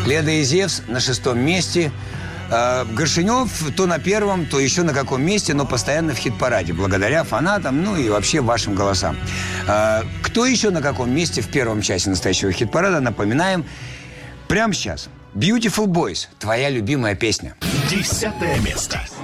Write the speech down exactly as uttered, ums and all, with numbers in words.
Леда и Зевс на шестом месте. Горшенев то на первом, то еще на каком месте, но постоянно в хит-параде, благодаря фанатам, ну и вообще вашим голосам. Кто еще на каком месте в первом часе настоящего хит-парада, напоминаем прямо сейчас. Beautiful Boys, твоя любимая песня. Десятое место.